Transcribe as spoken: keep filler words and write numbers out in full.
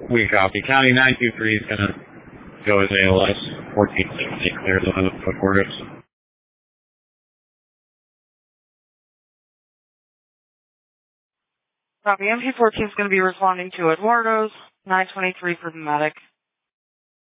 We copy. County nine two three is going to go as A L S. fourteen seventy, clear the limit before it. Copy. M P fourteen is going to be responding to Eduardo's. nine twenty-three for the medic.